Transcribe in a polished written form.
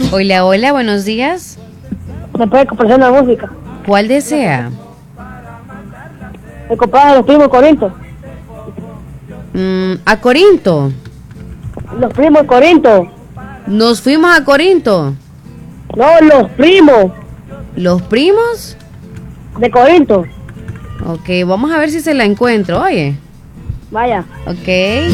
Hola, hola, buenos días. ¿Me puede comprar una música? ¿Cuál desea? Me compraba los primos Corinto. A Corinto. Los primos Corinto. Nos fuimos a Corinto. No, los primos ¿Los primos? de Corinto. Ok, vamos a ver si se la encuentro, oye. Vaya. Ok.